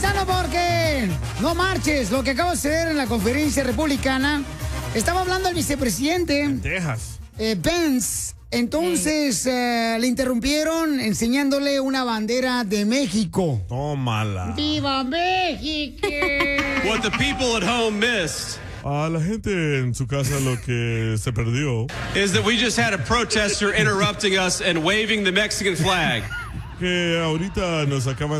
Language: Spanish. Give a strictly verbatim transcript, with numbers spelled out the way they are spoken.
paisano, porque no marches lo que acaba de suceder en la conferencia republicana. Estaba hablando el vicepresidente. En Texas. Eh, Pence. Entonces eh, le interrumpieron enseñándole una bandera de México. Tómala. ¡Viva México! What the people at home missed. A la gente en su casa lo que se perdió is that we just had a protester interrupting us and waving the Mexican flag. Que ahorita nos acaban